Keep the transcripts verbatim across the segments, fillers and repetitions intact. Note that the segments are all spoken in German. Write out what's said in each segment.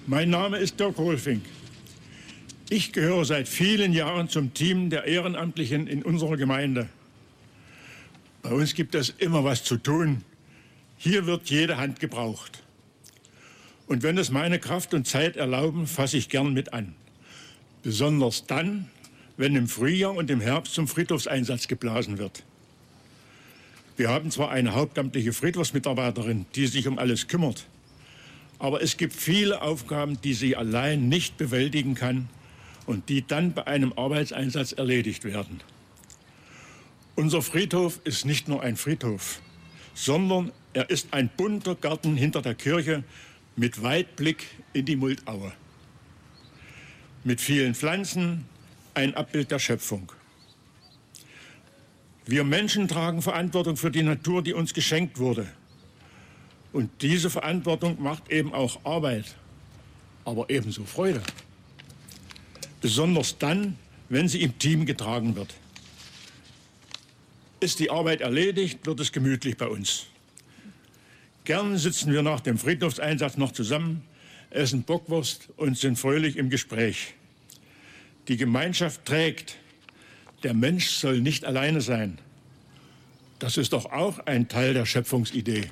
Mein Name ist Dirk Rolfing. Ich gehöre seit vielen Jahren zum Team der Ehrenamtlichen in unserer Gemeinde. Bei uns gibt es immer was zu tun. Hier wird jede Hand gebraucht. Und wenn es meine Kraft und Zeit erlauben, fasse ich gern mit an. Besonders dann, wenn im Frühjahr und im Herbst zum Friedhofseinsatz geblasen wird. Wir haben zwar eine hauptamtliche Friedhofsmitarbeiterin, die sich um alles kümmert, aber es gibt viele Aufgaben, die sie allein nicht bewältigen kann und die dann bei einem Arbeitseinsatz erledigt werden. Unser Friedhof ist nicht nur ein Friedhof, sondern er ist ein bunter Garten hinter der Kirche mit Weitblick in die Muldaue. Mit vielen Pflanzen, ein Abbild der Schöpfung. Wir Menschen tragen Verantwortung für die Natur, die uns geschenkt wurde. Und diese Verantwortung macht eben auch Arbeit, aber ebenso Freude. Besonders dann, wenn sie im Team getragen wird. Ist die Arbeit erledigt, wird es gemütlich bei uns. Gern sitzen wir nach dem Friedhofseinsatz noch zusammen, essen Bockwurst und sind fröhlich im Gespräch. Die Gemeinschaft trägt. Der Mensch soll nicht alleine sein. Das ist doch auch ein Teil der Schöpfungsidee.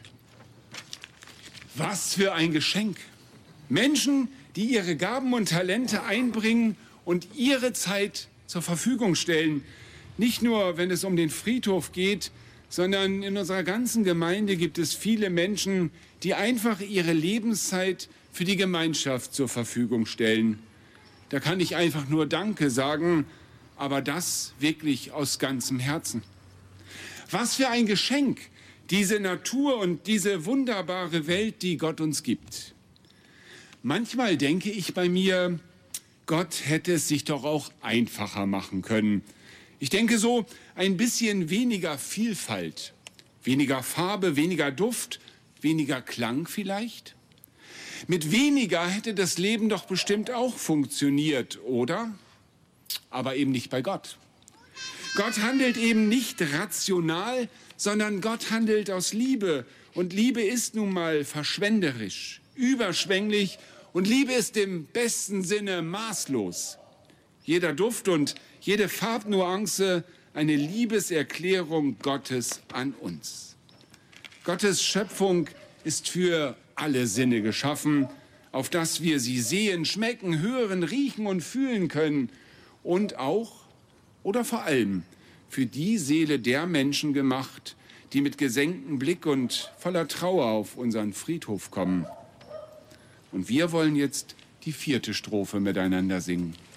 Was für ein Geschenk. Menschen, die ihre Gaben und Talente einbringen und ihre Zeit zur Verfügung stellen. Nicht nur, wenn es um den Friedhof geht, sondern in unserer ganzen Gemeinde gibt es viele Menschen, die einfach ihre Lebenszeit für die Gemeinschaft zur Verfügung stellen. Da kann ich einfach nur Danke sagen, aber das wirklich aus ganzem Herzen. Was für ein Geschenk, diese Natur und diese wunderbare Welt, die Gott uns gibt. Manchmal denke ich bei mir, Gott hätte es sich doch auch einfacher machen können. Ich denke so, ein bisschen weniger Vielfalt, weniger Farbe, weniger Duft, weniger Klang vielleicht. Mit weniger hätte das Leben doch bestimmt auch funktioniert, oder? Aber eben nicht bei Gott. Gott handelt eben nicht rational, sondern Gott handelt aus Liebe. Und Liebe ist nun mal verschwenderisch, überschwänglich und Liebe ist im besten Sinne maßlos. Jeder Duft und jede Farbnuance eine Liebeserklärung Gottes an uns. Gottes Schöpfung ist für alle Sinne geschaffen, auf dass wir sie sehen, schmecken, hören, riechen und fühlen können. Und auch oder vor allem für die Seele der Menschen gemacht, die mit gesenktem Blick und voller Trauer auf unseren Friedhof kommen. Und wir wollen jetzt die vierte Strophe miteinander singen.